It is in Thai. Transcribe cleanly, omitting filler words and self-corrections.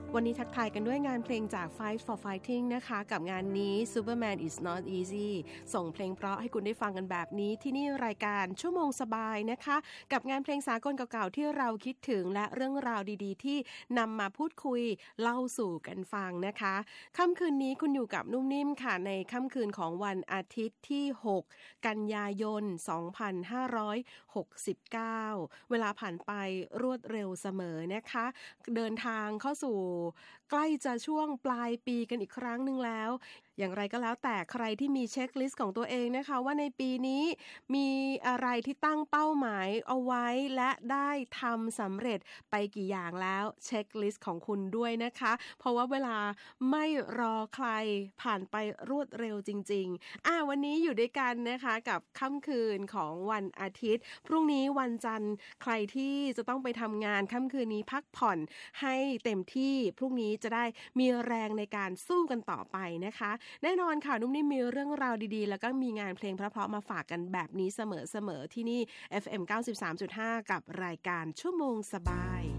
วันนี้ทักทายกันด้วยงานเพลงจาก Fight for Fighting นะคะกับงานนี้ Superman is not easy ส่งเพลงเพราะให้คุณได้ฟังกันแบบนี้ที่นี่รายการชั่วโมงสบายนะคะกับงานเพลงสากลเก่าๆที่เราคิดถึงและเรื่องราวดีๆที่นำมาพูดคุยเล่าสู่กันฟังนะคะค่ำคืนนี้คุณอยู่กับนุ่มนิ่มค่ะในค่ำคืนของวันอาทิตย์ที่6กันยายน2569เวลาผ่านไปรวดเร็วเสมอนะคะเดินทางเข้าสู่ใกล้จะช่วงปลายปีกันอีกครั้งหนึ่งแล้วอย่างไรก็แล้วแต่ใครที่มีเช็คลิสต์ของตัวเองนะคะว่าในปีนี้มีอะไรที่ตั้งเป้าหมายเอาไว้และได้ทำสำเร็จไปกี่อย่างแล้วเช็คลิสต์ของคุณด้วยนะคะเพราะว่าเวลาไม่รอใครผ่านไปรวดเร็วจริงๆวันนี้อยู่ด้วยกันนะคะกับค่ำคืนของวันอาทิตย์พรุ่งนี้วันจันทร์ใครที่จะต้องไปทำงานค่ำคืนนี้พักผ่อนให้เต็มที่พรุ่งนี้จะได้มีแรงในการสู้กันต่อไปนะคะแน่นอนค่ะนุ่มนิ่มมีเรื่องราวดีๆแล้วก็มีงานเพลงเพราะๆมาฝากกันแบบนี้เสมอๆที่นี่ FM 93.5 กับรายการชั่วโมงสบาย